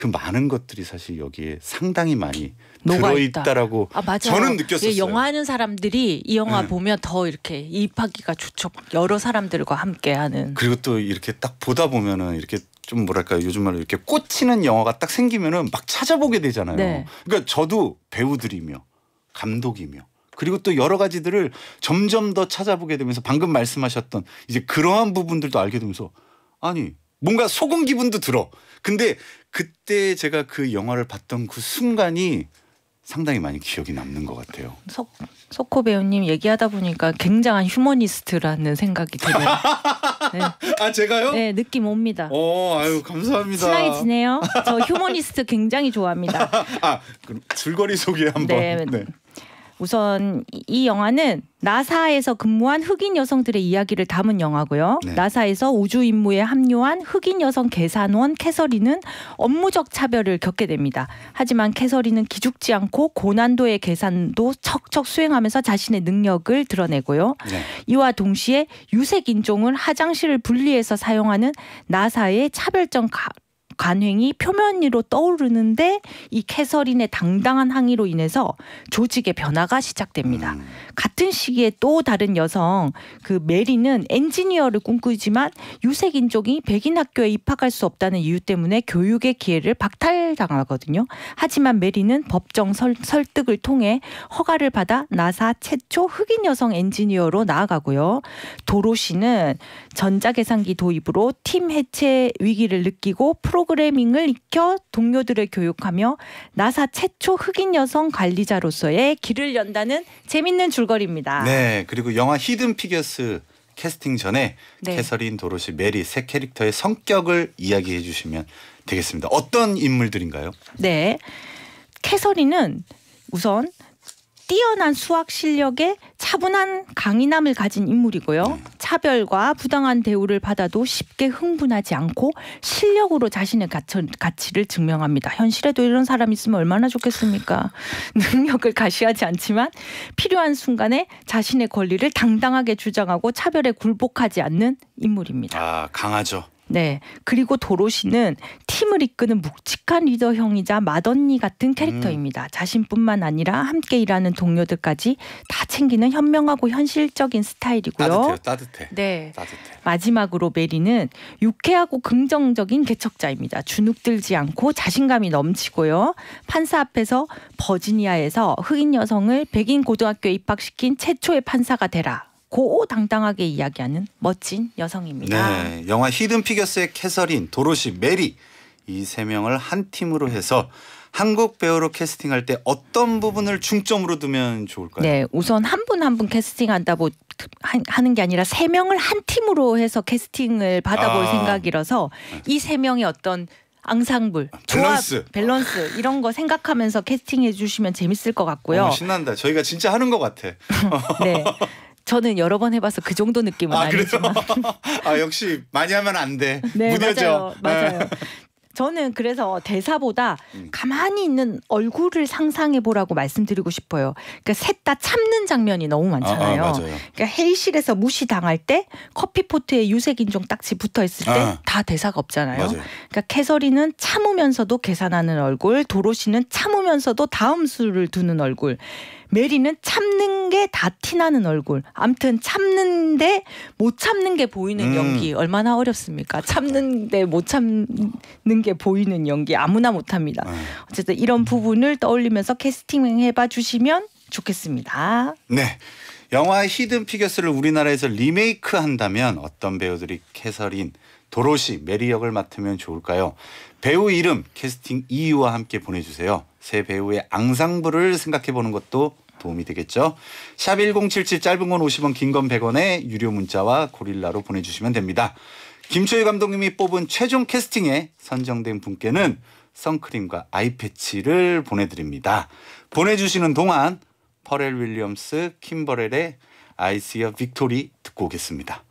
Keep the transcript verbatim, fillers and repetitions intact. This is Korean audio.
그 많은 것들이 사실 여기에 상당히 많이 녹아있다. 들어있다라고 아, 맞아요. 저는 느꼈었어요. 예, 영화 하는 사람들이 이 영화 네. 보면 더 이렇게 이입하기가 좋죠. 여러 사람들과 함께하는. 그리고 또 이렇게 딱 보다 보면은 이렇게 좀 뭐랄까 요즘 말로 이렇게 꽂히는 영화가 딱 생기면은 막 찾아보게 되잖아요. 네. 그러니까 저도 배우들이며 감독이며 그리고 또 여러 가지들을 점점 더 찾아보게 되면서 방금 말씀하셨던 이제 그러한 부분들도 알게 되면서 아니 뭔가 속은 기분도 들어. 근데 그때 제가 그 영화를 봤던 그 순간이 상당히 많이 기억이 남는 것 같아요. 석, 석호 배우님 얘기하다 보니까 굉장한 휴머니스트라는 생각이 들어요. 네. 아 제가요? 네, 느낌 옵니다. 어, 아유 감사합니다. 친하게 지내요. 저 휴머니스트 굉장히 좋아합니다. 아, 그럼 줄거리 소개 한번. 네. 네. 우선 이 영화는 나사에서 근무한 흑인 여성들의 이야기를 담은 영화고요. 네. 나사에서 우주 임무에 합류한 흑인 여성 계산원 캐서린은 업무적 차별을 겪게 됩니다. 하지만 캐서린은 기죽지 않고 고난도의 계산도 척척 수행하면서 자신의 능력을 드러내고요. 네. 이와 동시에 유색 인종을 화장실을 분리해서 사용하는 나사의 차별적 가, 관행이 표면 위로 떠오르는데 이 캐서린의 당당한 항의로 인해서 조직의 변화가 시작됩니다. 음. 같은 시기에 또 다른 여성 그 메리는 엔지니어를 꿈꾸지만 유색 인종이 백인 학교에 입학할 수 없다는 이유 때문에 교육의 기회를 박탈당하거든요. 하지만 메리는 법정 설, 설득을 통해 허가를 받아 나사 최초 흑인 여성 엔지니어로 나아가고요. 도로시는 전자계산기 도입으로 팀 해체 위기를 느끼고 프로그래밍을 익혀 동료들을 교육하며 나사 최초 흑인 여성 관리자로서의 길을 연다는 재밌는 줄거리입니다. 네, 그리고 영화 히든 피겨스 캐스팅 전에 네. 캐서린, 도로시, 메리 세 캐릭터의 성격을 이야기해 주시면 되겠습니다. 어떤 인물들인가요? 네, 캐서린은 우선 뛰어난 수학 실력에 차분한 강인함을 가진 인물이고요. 네. 차별과 부당한 대우를 받아도 쉽게 흥분하지 않고 실력으로 자신의 가치를 증명합니다. 현실에도 이런 사람 있으면 얼마나 좋겠습니까? 능력을 가시하지 않지만 필요한 순간에 자신의 권리를 당당하게 주장하고 차별에 굴복하지 않는 인물입니다. 아, 강하죠. 네. 그리고 도로시는 팀을 이끄는 묵직한 리더형이자 맏언니 같은 캐릭터입니다. 음. 자신뿐만 아니라 함께 일하는 동료들까지 다 챙기는 현명하고 현실적인 스타일이고요. 따뜻해요. 따뜻해. 네. 따뜻해. 마지막으로 메리는 유쾌하고 긍정적인 개척자입니다. 주눅들지 않고 자신감이 넘치고요. 판사 앞에서 버지니아에서 흑인 여성을 백인 고등학교에 입학시킨 최초의 판사가 되라. 고 당당하게 이야기하는 멋진 여성입니다. 네, 영화 히든 피겨스의 캐서린, 도로시, 메리 이 세 명을 한 팀으로 해서 한국 배우로 캐스팅할 때 어떤 부분을 중점으로 두면 좋을까요? 네, 우선 한 분 한 분 캐스팅한다고 하는 게 아니라 세 명을 한 팀으로 해서 캐스팅을 받아볼 아. 생각이라서 이 세 명의 어떤 앙상블, 밸런스. 조합, 밸런스 이런 거 생각하면서 캐스팅해 주시면 재밌을 것 같고요. 어, 신난다. 저희가 진짜 하는 것 같아. 네. 저는 여러 번 해봐서 그 정도 느낌은 아, 아니지만. 아 역시 많이 하면 안 돼. 네, 무뎌져. 맞아요. 맞아요. 저는 그래서 대사보다 가만히 있는 얼굴을 상상해 보라고 말씀드리고 싶어요. 그러니까 셋 다 참는 장면이 너무 많잖아요. 아, 아, 맞아요. 그러니까 회의실에서 무시당할 때 커피포트에 유색인종 딱지 붙어 있을 때 다 아. 대사가 없잖아요. 맞아요. 그러니까 캐서린은 참으면서도 계산하는 얼굴, 도로시는 참으면서도 다음 수를 두는 얼굴, 메리는 참는 게 다 티나는 얼굴. 아무튼 참는데 못 참는 게 보이는 음. 연기 얼마나 어렵습니까? 참는데 못 참는 게 보이는 연기 아무나 못합니다. 음. 어쨌든 이런 부분을 떠올리면서 캐스팅해봐 주시면 좋겠습니다. 네. 영화 히든 피겨스를 우리나라에서 리메이크 한다면 어떤 배우들이 캐서린, 도로시, 메리 역을 맡으면 좋을까요? 배우 이름, 캐스팅 이유와 함께 보내주세요. 새 배우의 앙상블을 생각해보는 것도 도움이 되겠죠. 샵 일공칠칠 짧은 건 오십 원, 긴 건 백 원에 유료 문자와 고릴라로 보내주시면 됩니다. 김초희 감독님이 뽑은 최종 캐스팅에 선정된 분께는 선크림과 아이패치를 보내드립니다. 보내주시는 동안 퍼렐 윌리엄스, 킴버렐의 I See a Victory 듣고 오겠습니다.